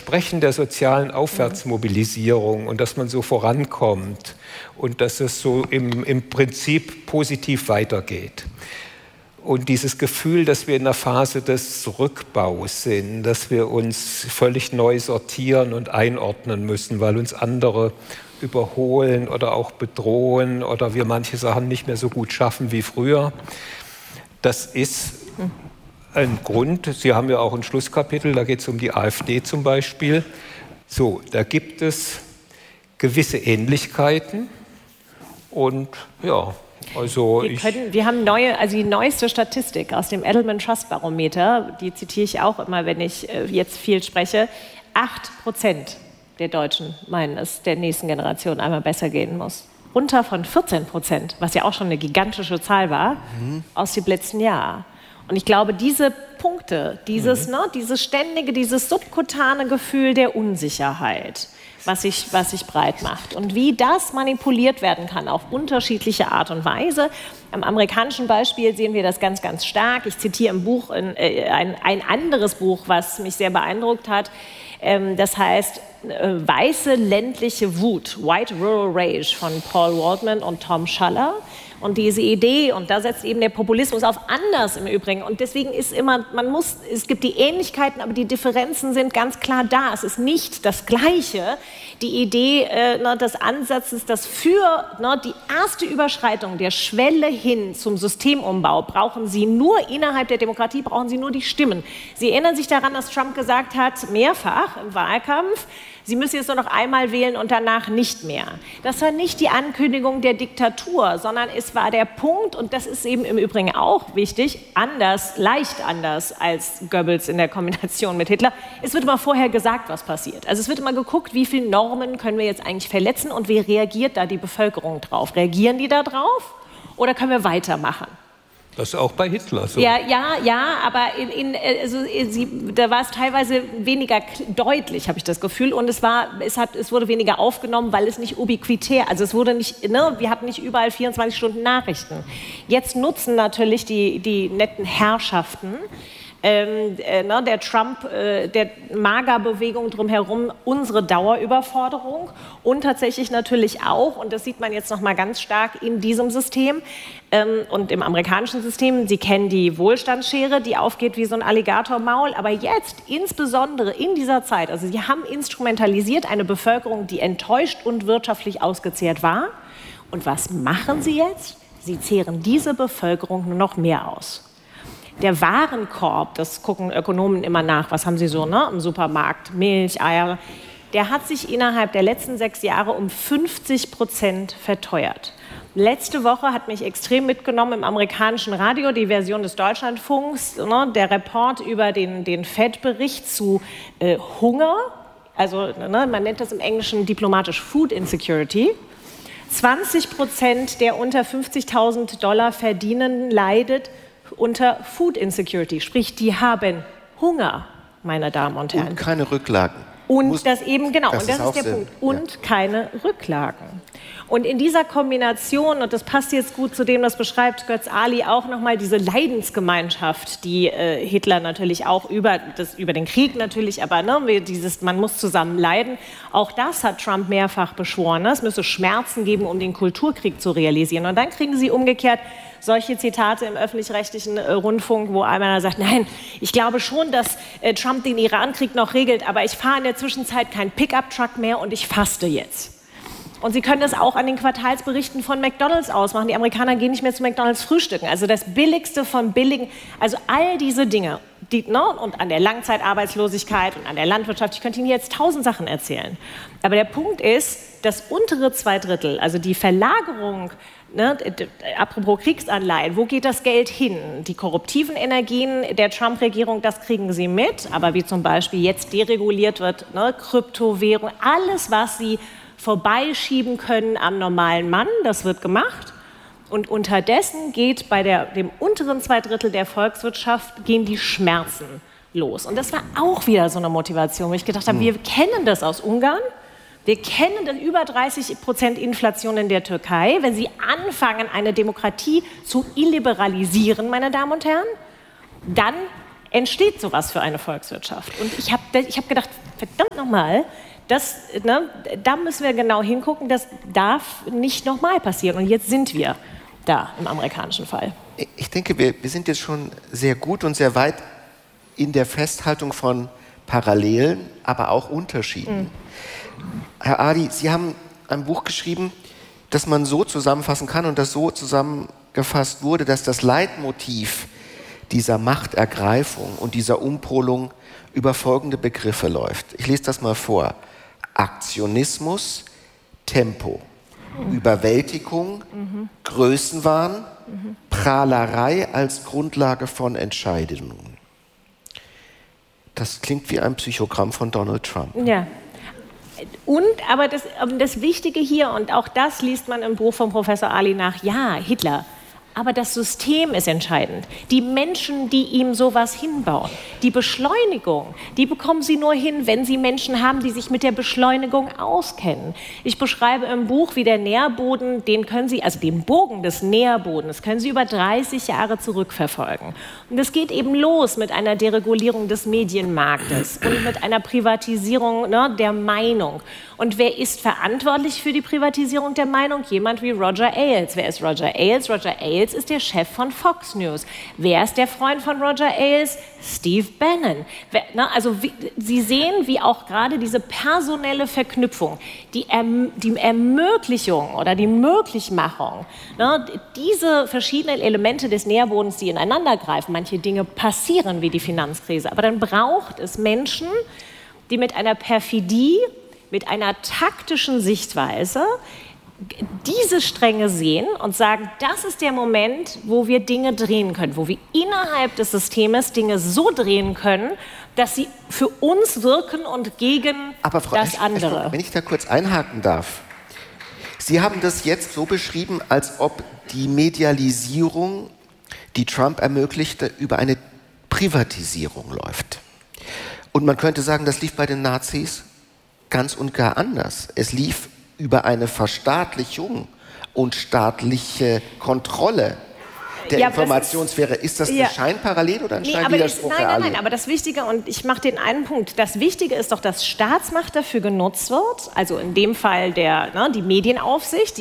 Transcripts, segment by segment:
Versprechen der sozialen Aufwärtsmobilisierung und dass man so vorankommt und dass es so im Prinzip positiv weitergeht. Und dieses Gefühl, dass wir in einer Phase des Rückbaus sind, dass wir uns völlig neu sortieren und einordnen müssen, weil uns andere überholen oder auch bedrohen oder wir manche Sachen nicht mehr so gut schaffen wie früher. Das ist ein Grund. Sie haben ja auch ein Schlusskapitel, da geht es um die AfD zum Beispiel. So, da gibt es gewisse Ähnlichkeiten und ja, also wir haben die neueste Statistik aus dem Edelman Trust Barometer, die zitiere ich auch immer, wenn ich jetzt viel spreche. 8% der Deutschen meinen, es der nächsten Generation einmal besser gehen muss. Runter von 14%, was ja auch schon eine gigantische Zahl war, aus dem letzten Jahr. Und ich glaube, diese Punkte, dieses ständige, dieses subkutane Gefühl der Unsicherheit, was sich breit macht und wie das manipuliert werden kann auf unterschiedliche Art und Weise. Am amerikanischen Beispiel sehen wir das ganz, ganz stark. Ich zitiere im Buch ein anderes Buch, was mich sehr beeindruckt hat. Das heißt Weiße ländliche Wut, White Rural Rage von Paul Waldman und Tom Schaller. Und diese Idee, und da setzt eben der Populismus auf anders im Übrigen. Und deswegen ist immer, es gibt die Ähnlichkeiten, aber die Differenzen sind ganz klar da. Es ist nicht das Gleiche. Die Idee des Ansatzes, dass für die erste Überschreitung der Schwelle hin zum Systemumbau brauchen Sie nur innerhalb der Demokratie, brauchen Sie nur die Stimmen. Sie erinnern sich daran, dass Trump gesagt hat, mehrfach im Wahlkampf, Sie müssen jetzt nur noch einmal wählen und danach nicht mehr. Das war nicht die Ankündigung der Diktatur, sondern es war der Punkt, und das ist eben im Übrigen auch wichtig, leicht anders als Goebbels in der Kombination mit Hitler. Es wird immer vorher gesagt, was passiert. Also es wird immer geguckt, wie viele Normen können wir jetzt eigentlich verletzen und wie reagiert da die Bevölkerung drauf? Reagieren die da drauf oder können wir weitermachen? Das ist auch bei Hitler so. Ja, aber da war es teilweise weniger deutlich, habe ich das Gefühl. Und es wurde weniger aufgenommen, weil es nicht ubiquitär, also es wurde nicht, wir hatten nicht überall 24 Stunden Nachrichten. Jetzt nutzen natürlich die netten Herrschaften, der Trump, der MAGA-Bewegung drumherum, unsere Dauerüberforderung und tatsächlich natürlich auch, und das sieht man jetzt noch mal ganz stark in diesem System und im amerikanischen System, Sie kennen die Wohlstandsschere, die aufgeht wie so ein Alligatormaul, aber jetzt insbesondere in dieser Zeit, also Sie haben instrumentalisiert eine Bevölkerung, die enttäuscht und wirtschaftlich ausgezehrt war. Und was machen Sie jetzt? Sie zehren diese Bevölkerung nur noch mehr aus. Der Warenkorb, das gucken Ökonomen immer nach, was haben sie so im Supermarkt, Milch, Eier, der hat sich innerhalb der letzten 6 Jahre um 50% verteuert. Letzte Woche hat mich extrem mitgenommen im amerikanischen Radio, die Version des Deutschlandfunks, der Report über den FED-Bericht zu Hunger, also man nennt das im Englischen diplomatisch Food Insecurity. 20% der unter $50.000 verdienenden leidet unter Food Insecurity, sprich, die haben Hunger, meine Damen und Herren. Und keine Rücklagen. Und das eben, genau, und das ist der Punkt. Und keine Rücklagen. Und in dieser Kombination, und das passt jetzt gut zu dem, das beschreibt Götz Ali auch nochmal, diese Leidensgemeinschaft, die Hitler natürlich auch über den Krieg natürlich, aber man muss zusammen leiden, auch das hat Trump mehrfach beschworen. Es müsse Schmerzen geben, um den Kulturkrieg zu realisieren. Und dann kriegen Sie umgekehrt solche Zitate im öffentlich-rechtlichen Rundfunk, wo einer sagt, nein, ich glaube schon, dass Trump den Iran-Krieg noch regelt, aber ich fahre in der Zwischenzeit keinen Pickup-Truck mehr und ich faste jetzt. Und Sie können das auch an den Quartalsberichten von McDonald's ausmachen. Die Amerikaner gehen nicht mehr zu McDonald's frühstücken. Also das Billigste von Billigen. Also all diese Dinge. Und an der Langzeitarbeitslosigkeit und an der Landwirtschaft. Ich könnte Ihnen jetzt 1000 Sachen erzählen. Aber der Punkt ist, das untere 2/3, also die Verlagerung, apropos Kriegsanleihen, wo geht das Geld hin? Die korruptiven Energien der Trump-Regierung, das kriegen Sie mit. Aber wie zum Beispiel jetzt dereguliert wird, Kryptowährung, alles, was Sie vorbeischieben können am normalen Mann, das wird gemacht. Und unterdessen geht bei dem unteren 2/3 der Volkswirtschaft gehen die Schmerzen los. Und das war auch wieder so eine Motivation, wo ich gedacht habe, wir kennen das aus Ungarn, wir kennen dann über 30% Inflation in der Türkei. Wenn Sie anfangen, eine Demokratie zu illiberalisieren, meine Damen und Herren, dann entsteht sowas für eine Volkswirtschaft. Und ich hab gedacht, verdammt nochmal, nochmal, da müssen wir genau hingucken, das darf nicht nochmal passieren. Und jetzt sind wir da im amerikanischen Fall. Ich denke, wir sind jetzt schon sehr gut und sehr weit in der Festhaltung von Parallelen, aber auch Unterschieden. Herr Adi, Sie haben ein Buch geschrieben, das man so zusammenfassen kann und das so zusammengefasst wurde, dass das Leitmotiv dieser Machtergreifung und dieser Umpolung über folgende Begriffe läuft. Ich lese das mal vor. Aktionismus, Tempo, Überwältigung, Größenwahn, Prahlerei als Grundlage von Entscheidungen. Das klingt wie ein Psychogramm von Donald Trump. Ja. Aber das Wichtige hier, und auch das liest man im Buch von Professor Ali nach, ja, Hitler. Aber das System ist entscheidend. Die Menschen, die ihm sowas hinbauen. Die Beschleunigung, die bekommen sie nur hin, wenn sie Menschen haben, die sich mit der Beschleunigung auskennen. Ich beschreibe im Buch, wie der Nährboden, den Bogen des Nährbodens, können Sie über 30 Jahre zurückverfolgen. Und es geht eben los mit einer Deregulierung des Medienmarktes und mit einer Privatisierung der Meinung. Und wer ist verantwortlich für die Privatisierung der Meinung? Jemand wie Roger Ailes. Wer ist Roger Ailes? Roger Ailes ist der Chef von Fox News. Wer ist der Freund von Roger Ailes? Steve Bannon. Sie sehen, wie auch gerade diese personelle Verknüpfung, die Ermöglichung oder die Möglichmachung, diese verschiedenen Elemente des Nährbodens, die ineinander greifen, manche Dinge passieren wie die Finanzkrise, aber dann braucht es Menschen, die mit einer Perfidie, mit einer taktischen Sichtweise diese Stränge sehen und sagen, das ist der Moment, wo wir Dinge drehen können, wo wir innerhalb des Systems Dinge so drehen können, dass sie für uns wirken und gegen das andere. Wenn ich da kurz einhaken darf. Sie haben das jetzt so beschrieben, als ob die Medialisierung, die Trump ermöglichte, über eine Privatisierung läuft. Und man könnte sagen, das lief bei den Nazis ganz und gar anders. Es lief über eine Verstaatlichung und staatliche Kontrolle der Informationssphäre. Ist das eine Scheinparallele oder ein Scheinwiderspruch? Nein, aber das Wichtige, und ich mache den einen Punkt, das Wichtige ist doch, dass Staatsmacht dafür genutzt wird, also in dem Fall die Medienaufsicht,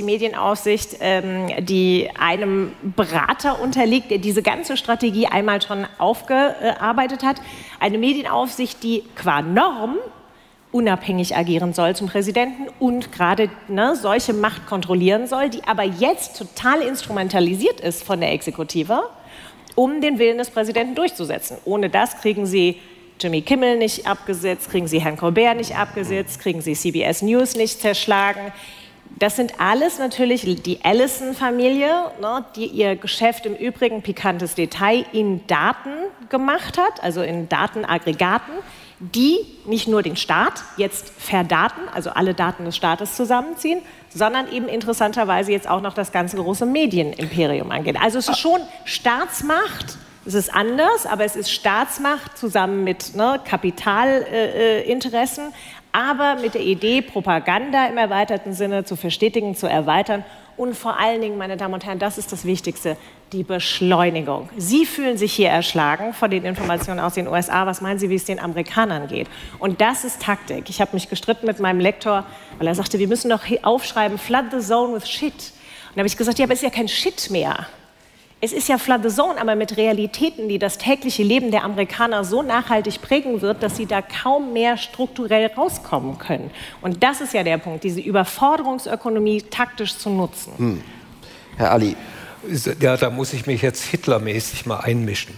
die einem Berater unterliegt, der diese ganze Strategie einmal schon aufgearbeitet hat, eine Medienaufsicht, die qua Norm unabhängig agieren soll zum Präsidenten und gerade solche Macht kontrollieren soll, die aber jetzt total instrumentalisiert ist von der Exekutive, um den Willen des Präsidenten durchzusetzen. Ohne das kriegen Sie Jimmy Kimmel nicht abgesetzt, kriegen Sie Herrn Colbert nicht abgesetzt, kriegen Sie CBS News nicht zerschlagen. Das sind alles natürlich die Ellison-Familie, die ihr Geschäft im Übrigen, pikantes Detail, in Daten gemacht hat, also in Datenaggregaten, die nicht nur den Staat jetzt verdaten, also alle Daten des Staates zusammenziehen, sondern eben interessanterweise jetzt auch noch das ganze große Medienimperium angehen. Also es ist schon Staatsmacht, es ist anders, aber es ist Staatsmacht zusammen mit Kapitalinteressen, aber mit der Idee, Propaganda im erweiterten Sinne zu verstetigen, zu erweitern und vor allen Dingen, meine Damen und Herren, das ist das Wichtigste, die Beschleunigung. Sie fühlen sich hier erschlagen von den Informationen aus den USA. Was meinen Sie, wie es den Amerikanern geht? Und das ist Taktik. Ich habe mich gestritten mit meinem Lektor, weil er sagte, wir müssen doch aufschreiben, flood the zone with shit. Und da habe ich gesagt, ja, aber es ist ja kein Shit mehr. Es ist ja flood the zone, aber mit Realitäten, die das tägliche Leben der Amerikaner so nachhaltig prägen wird, dass sie da kaum mehr strukturell rauskommen können. Und das ist ja der Punkt, diese Überforderungsökonomie taktisch zu nutzen. Herr Ali. Ja, da muss ich mich jetzt hitlermäßig mal einmischen.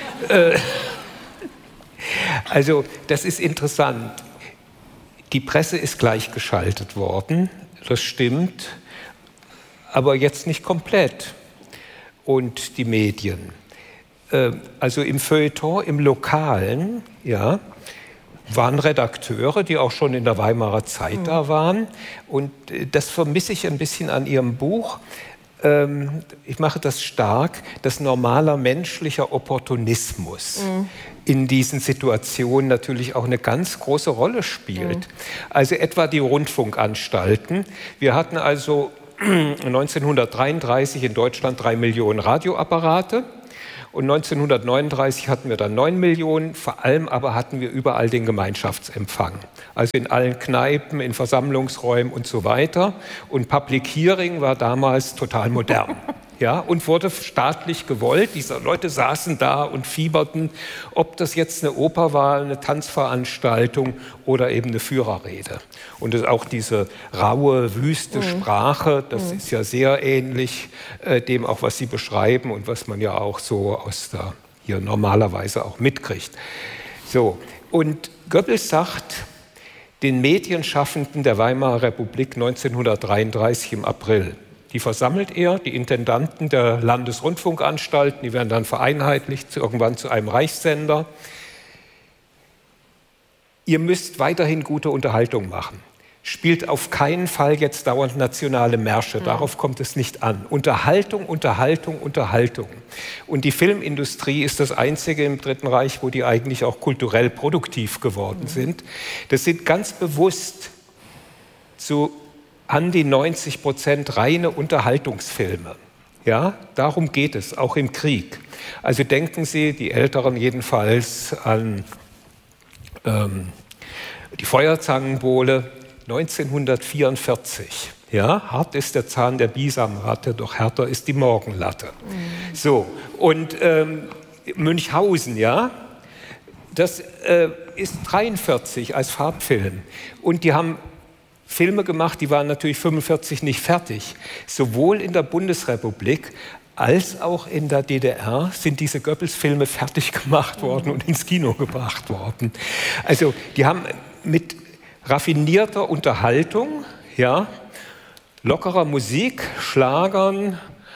Also, das ist interessant. Die Presse ist gleichgeschaltet worden, das stimmt, aber jetzt nicht komplett. Und die Medien. Also im Feuilleton, im Lokalen, ja, waren Redakteure, die auch schon in der Weimarer Zeit da waren. Und das vermisse ich ein bisschen an Ihrem Buch. Ich mache das stark, dass normaler menschlicher Opportunismus in diesen Situationen natürlich auch eine ganz große Rolle spielt. Also etwa die Rundfunkanstalten. Wir hatten also 1933 in Deutschland 3 Millionen Radioapparate Und 1939 hatten wir dann 9 Millionen, vor allem aber hatten wir überall den Gemeinschaftsempfang. Also in allen Kneipen, in Versammlungsräumen und so weiter. Und Public Hearing war damals total modern. Ja, und wurde staatlich gewollt. Diese Leute saßen da und fieberten, ob das jetzt eine Oper war, eine Tanzveranstaltung oder eben eine Führerrede. Und auch diese raue, wüste Sprache, das ist ja sehr ähnlich dem auch, was Sie beschreiben und was man ja auch so aus der hier normalerweise auch mitkriegt. So, und Goebbels sagt den Medienschaffenden der Weimarer Republik 1933 im April, die versammelt er, die Intendanten der Landesrundfunkanstalten, die werden dann vereinheitlicht, irgendwann zu einem Reichssender. Ihr müsst weiterhin gute Unterhaltung machen. Spielt auf keinen Fall jetzt dauernd nationale Märsche, darauf kommt es nicht an. Unterhaltung, Unterhaltung, Unterhaltung. Und die Filmindustrie ist das einzige im Dritten Reich, wo die eigentlich auch kulturell produktiv geworden sind. Das sind ganz bewusst so an die 90% reine Unterhaltungsfilme. Ja, darum geht es, auch im Krieg. Also denken Sie, die Älteren jedenfalls, an die Feuerzangenbowle 1944. Ja, hart ist der Zahn der Bisamratte, doch härter ist die Morgenlatte. So, und Münchhausen, ja, das ist 1943 als Farbfilm. Und die haben Filme gemacht, die waren natürlich 1945 nicht fertig. Sowohl in der Bundesrepublik als auch in der DDR sind diese Goebbels-Filme fertig gemacht worden und ins Kino gebracht worden. Also die haben mit raffinierter Unterhaltung, ja, lockerer Musik, Schlagern,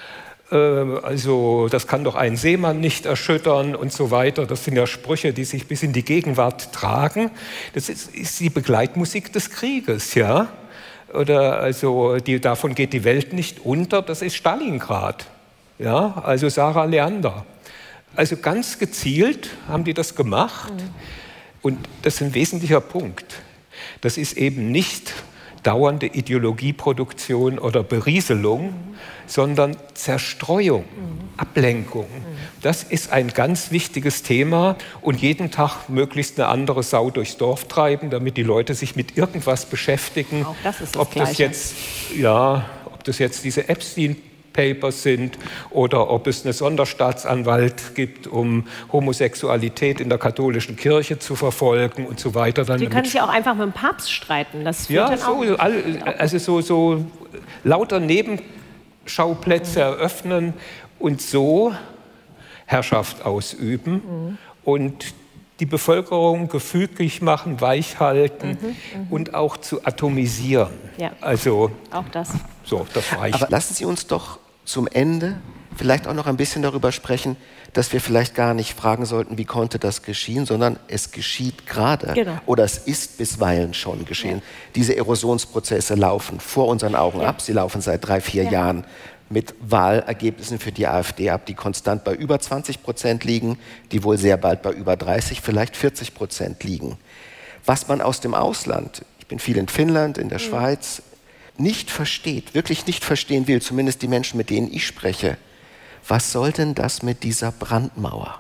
also das kann doch einen Seemann nicht erschüttern und so weiter. Das sind ja Sprüche, die sich bis in die Gegenwart tragen. Das ist die Begleitmusik des Krieges, ja. Oder also davon geht die Welt nicht unter. Das ist Stalingrad, ja. Also Sarah Leander. Also ganz gezielt haben die das gemacht. Und das ist ein wesentlicher Punkt. Das ist eben nicht dauernde Ideologieproduktion oder Berieselung, sondern Zerstreuung, Ablenkung. Das ist ein ganz wichtiges Thema und jeden Tag möglichst eine andere Sau durchs Dorf treiben, damit die Leute sich mit irgendwas beschäftigen. Auch das ist das ob das jetzt, ja, ob das jetzt diese Epstein-Papers sind oder ob es eine Sonderstaatsanwalt gibt, um Homosexualität in der katholischen Kirche zu verfolgen und so weiter. Sie können sich auch einfach mit dem Papst streiten. Das führt dann auch also so lauter Nebenschauplätze eröffnen und so Herrschaft ausüben und die Bevölkerung gefügig machen, weich halten und auch zu atomisieren. Ja. Also auch das. So, das reicht. Aber lassen Sie uns doch zum Ende vielleicht auch noch ein bisschen darüber sprechen, dass wir vielleicht gar nicht fragen sollten, wie konnte das geschehen, sondern es geschieht gerade. Genau. Oder es ist bisweilen schon geschehen. Ja. Diese Erosionsprozesse laufen vor unseren Augen ab. Sie laufen seit 3-4 Jahren mit Wahlergebnissen für die AfD ab, die konstant bei über 20% liegen, die wohl sehr bald bei über 30, vielleicht 40% liegen. Was man aus dem Ausland, ich bin viel in Finnland, in der Schweiz, nicht versteht, wirklich nicht verstehen will, zumindest die Menschen, mit denen ich spreche, was soll denn das mit dieser Brandmauer?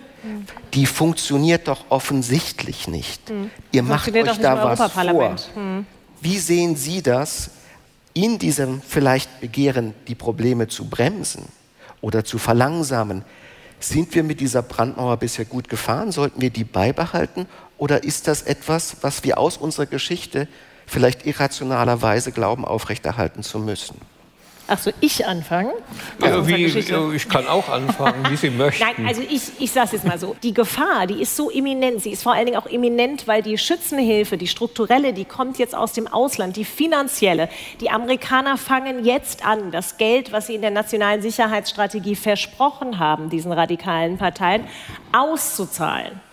Die funktioniert doch offensichtlich nicht. Ihr macht euch da was vor. Wie sehen Sie das, in diesem vielleicht Begehren, die Probleme zu bremsen oder zu verlangsamen? Sind wir mit dieser Brandmauer bisher gut gefahren? Sollten wir die beibehalten? Oder ist das etwas, was wir aus unserer Geschichte vielleicht irrationalerweise glauben, aufrechterhalten zu müssen? Ach so, ich anfangen? Ich kann auch anfangen, wie Sie möchten. Nein, also ich sage es jetzt mal so. Die Gefahr, die ist so imminent. Sie ist vor allen Dingen auch imminent, weil die Schützenhilfe, die strukturelle, die kommt jetzt aus dem Ausland, die finanzielle. Die Amerikaner fangen jetzt an, das Geld, was sie in der nationalen Sicherheitsstrategie versprochen haben, diesen radikalen Parteien, auszuzahlen.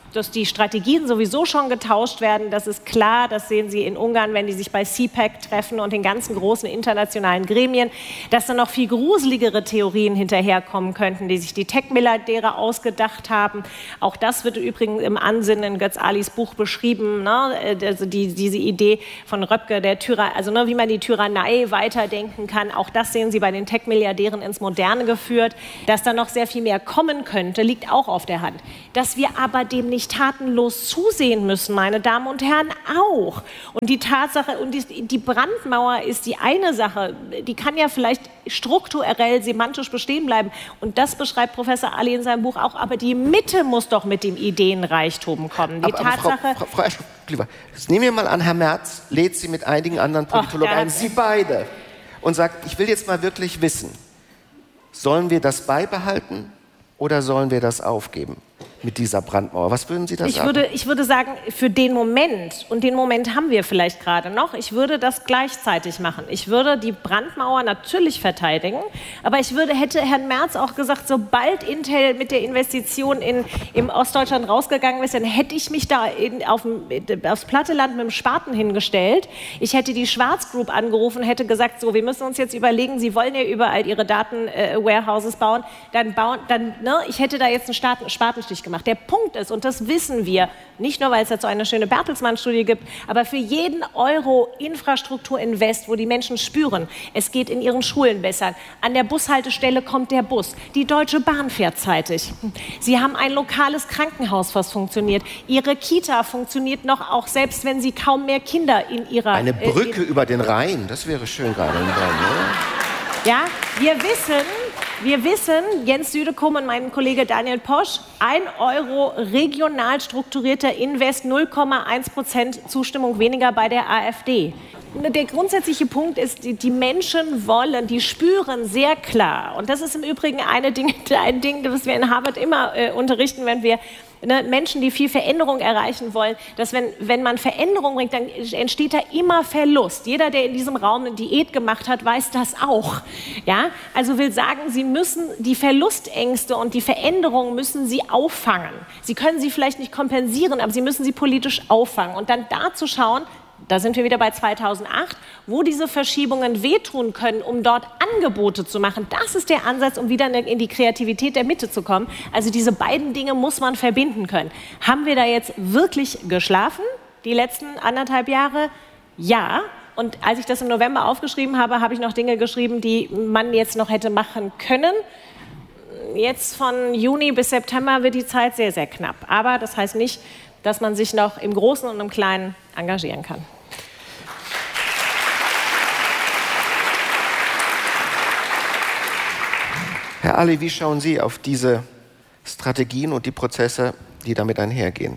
dass die Strategien sowieso schon getauscht werden. Das ist klar, das sehen Sie in Ungarn, wenn die sich bei CPAC treffen und den ganzen großen internationalen Gremien, dass da noch viel gruseligere Theorien hinterherkommen könnten, die sich die Tech-Milliardäre ausgedacht haben. Auch das wird übrigens im Ansinnen in Götz Alis Buch beschrieben, ne? Also diese Idee von Röpke, wie man die Tyrannei weiterdenken kann. Auch das sehen Sie bei den Tech-Milliardären ins Moderne geführt. Dass da noch sehr viel mehr kommen könnte, liegt auch auf der Hand. Dass wir aber dem nicht tatenlos zusehen müssen, meine Damen und Herren, auch. Und die Tatsache, und die Brandmauer ist die eine Sache, die kann ja vielleicht strukturell, semantisch bestehen bleiben. Und das beschreibt Professor Ali in seinem Buch auch. Aber die Mitte muss doch mit dem Ideenreichtum kommen. Die Tatsache, Frau Eschhoff-Klüver, nehmen wir mal an, Herr Merz lädt Sie mit einigen anderen Politologen ein, Sie beide, und sagt, ich will jetzt mal wirklich wissen, sollen wir das beibehalten oder sollen wir das aufgeben mit dieser Brandmauer? Was würden Sie da sagen? Ich würde sagen, für den Moment, und den Moment haben wir vielleicht gerade noch, ich würde das gleichzeitig machen. Ich würde die Brandmauer natürlich verteidigen, aber hätte Herrn Merz auch gesagt, sobald Intel mit der Investition im Ostdeutschland rausgegangen ist, dann hätte ich mich da aufs platte Land mit dem Spaten hingestellt. Ich hätte die Schwarz Group angerufen, hätte gesagt, so, wir müssen uns jetzt überlegen, Sie wollen ja überall Ihre Daten-Warehouses bauen, ich hätte da jetzt einen Spatenstich gemacht. Der Punkt ist, und das wissen wir, nicht nur, weil es dazu eine schöne Bertelsmann-Studie gibt, aber für jeden Euro Infrastrukturinvest, wo die Menschen spüren, es geht in ihren Schulen besser, an der Bushaltestelle kommt der Bus, die Deutsche Bahn fährt zeitig, Sie haben ein lokales Krankenhaus, was funktioniert, Ihre Kita funktioniert noch, auch selbst wenn Sie kaum mehr Kinder in Ihrer... Eine Brücke über den Rhein, das wäre schön gerade im Rhein, oder? Ja, wir wissen, Jens Südekum und mein Kollege Daniel Posch, 1 Euro regional strukturierter Invest, 0,1% Zustimmung weniger bei der AfD. Der grundsätzliche Punkt ist, die Menschen wollen, die spüren sehr klar, und das ist im Übrigen ein Ding, das wir in Harvard immer unterrichten, wenn wir Menschen, die viel Veränderung erreichen wollen, dass wenn man Veränderung bringt, dann entsteht da immer Verlust. Jeder, der in diesem Raum eine Diät gemacht hat, weiß das auch. Ja? Also will sagen, Sie müssen die Verlustängste und die Veränderungen müssen Sie auffangen. Sie können sie vielleicht nicht kompensieren, aber Sie müssen sie politisch auffangen. Und dann da zu schauen, da sind wir wieder bei 2008, wo diese Verschiebungen wehtun können, um dort Angebote zu machen. Das ist der Ansatz, um wieder in die Kreativität der Mitte zu kommen. Also diese beiden Dinge muss man verbinden können. Haben wir da jetzt wirklich geschlafen, die letzten 1,5 Jahre? Ja. Und als ich das im November aufgeschrieben habe, habe ich noch Dinge geschrieben, die man jetzt noch hätte machen können. Jetzt von Juni bis September wird die Zeit sehr, sehr knapp. Aber das heißt nicht, dass man sich noch im Großen und im Kleinen engagieren kann. Herr Ali, wie schauen Sie auf diese Strategien und die Prozesse, die damit einhergehen?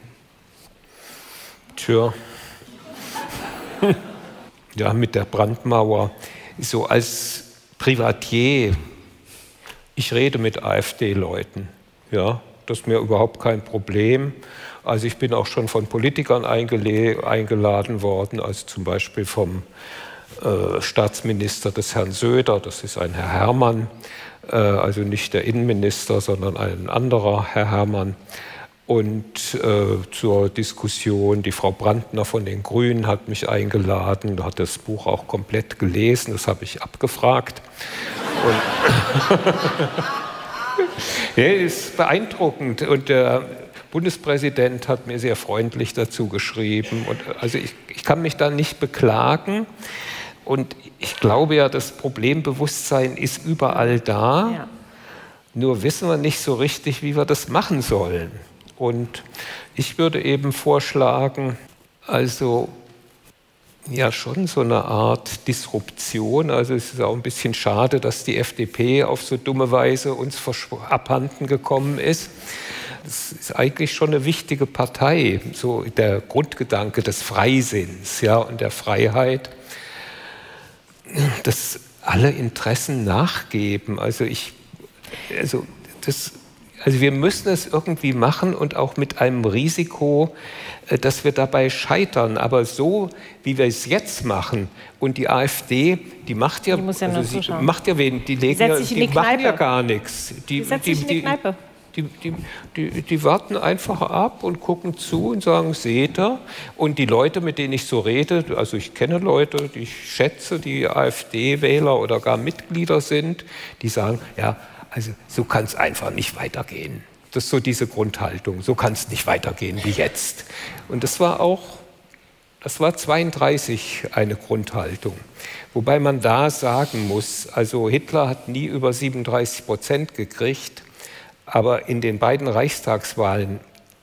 Tja, ja, mit der Brandmauer, so als Privatier, ich rede mit AfD-Leuten, ja, das ist mir überhaupt kein Problem. Also ich bin auch schon von Politikern eingeladen worden, also zum Beispiel vom Staatsminister des Herrn Söder, das ist ein Herr Herrmann, also nicht der Innenminister, sondern ein anderer Herr Herrmann. Und zur Diskussion, die Frau Brandner von den Grünen hat mich eingeladen, hat das Buch auch komplett gelesen, das habe ich abgefragt. Ja, ist beeindruckend. Und der Bundespräsident hat mir sehr freundlich dazu geschrieben. Und also ich kann mich da nicht beklagen. Und ich glaube ja, das Problembewusstsein ist überall da. Ja. Nur wissen wir nicht so richtig, wie wir das machen sollen. Und ich würde eben vorschlagen, also ja schon so eine Art Disruption. Also es ist auch ein bisschen schade, dass die FDP auf so dumme Weise uns abhanden gekommen ist. Das ist eigentlich schon eine wichtige Partei, so der Grundgedanke des Freisinns, ja, und der Freiheit, dass alle Interessen nachgeben. Also wir müssen es irgendwie machen und auch mit einem Risiko, dass wir dabei scheitern. Aber so, wie wir es jetzt machen, und die AfD, die macht ja, die muss ja also die machen ja gar nichts. Die setzt sich in die Kneipe. Die warten einfach ab und gucken zu und sagen, seht ihr? Und die Leute, mit denen ich so rede, also ich kenne Leute, die ich schätze, die AfD-Wähler oder gar Mitglieder sind, die sagen, ja, also so kann es einfach nicht weitergehen. Das ist so diese Grundhaltung, so kann es nicht weitergehen wie jetzt. Und das war 32 eine Grundhaltung. Wobei man da sagen muss, also Hitler hat nie über 37% gekriegt, aber in den beiden Reichstagswahlen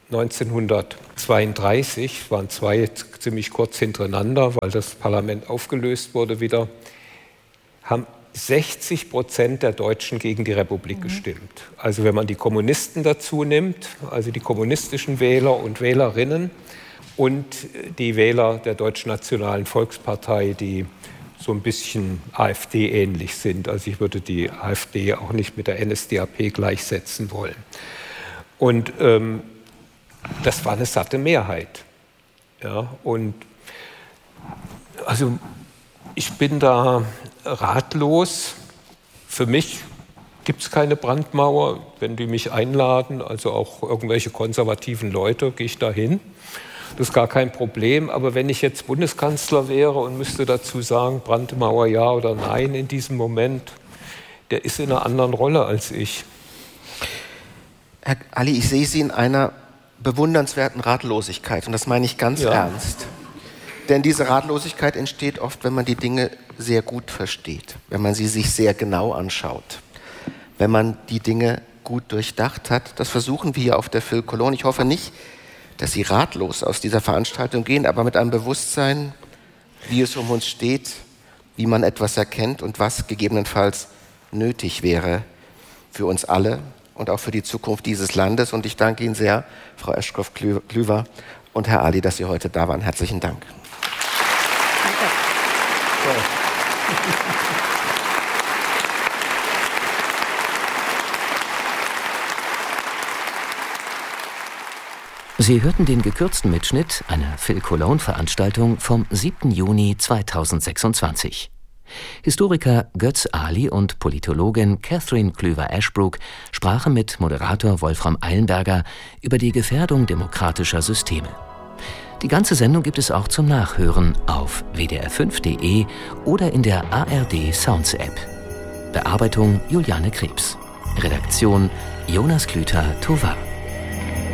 1932, waren zwei ziemlich kurz hintereinander, weil das Parlament aufgelöst wurde wieder, haben 60% der Deutschen gegen die Republik gestimmt. Also wenn man die Kommunisten dazu nimmt, also die kommunistischen Wähler und Wählerinnen und die Wähler der Deutschen Nationalen Volkspartei, die so ein bisschen AfD-ähnlich sind. Also ich würde die AfD auch nicht mit der NSDAP gleichsetzen wollen. Und das war eine satte Mehrheit. Ja, und also ich bin da ratlos. Für mich gibt es keine Brandmauer. Wenn die mich einladen, also auch irgendwelche konservativen Leute, gehe ich da hin. Das ist gar kein Problem. Aber wenn ich jetzt Bundeskanzler wäre und müsste dazu sagen, Brandmauer ja oder nein in diesem Moment, der ist in einer anderen Rolle als ich. Herr Ali, ich sehe Sie in einer bewundernswerten Ratlosigkeit. Und das meine ich ganz ernst. Denn diese Ratlosigkeit entsteht oft, wenn man die Dinge sehr gut versteht, wenn man sie sich sehr genau anschaut, wenn man die Dinge gut durchdacht hat. Das versuchen wir hier auf der Phil Cologne. Ich hoffe nicht, dass Sie ratlos aus dieser Veranstaltung gehen, aber mit einem Bewusstsein, wie es um uns steht, wie man etwas erkennt und was gegebenenfalls nötig wäre für uns alle und auch für die Zukunft dieses Landes. Und ich danke Ihnen sehr, Frau Eschkov-Klüver und Herr Ali, dass Sie heute da waren. Herzlichen Dank. Sie hörten den gekürzten Mitschnitt einer Phil Cologne-Veranstaltung vom 7. Juni 2026. Historiker Götz Ali und Politologin Catherine Klüver-Ashbrook sprachen mit Moderator Wolfram Eilenberger über die Gefährdung demokratischer Systeme. Die ganze Sendung gibt es auch zum Nachhören auf wdr5.de oder in der ARD Sounds App. Bearbeitung Juliane Krebs. Redaktion Jonas Klüter-Tovar.